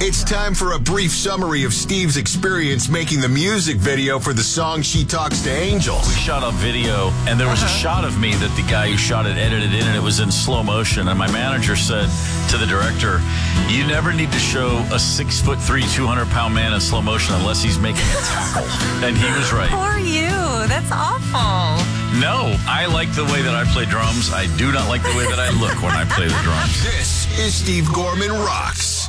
It's time for a brief summary of Steve's experience making the music video for the song She Talks to Angels. We shot a video, and there was a shot of me that the guy who shot it edited in, and it was in slow motion. And my manager said to the director, "You never need to show a 6'3", 200-pound man in slow motion unless he's making a tackle." And he was right. Poor you. That's awful. No, I like the way that I play drums. I do not like the way that I look when I play the drums. This is Steve Gorman Rocks.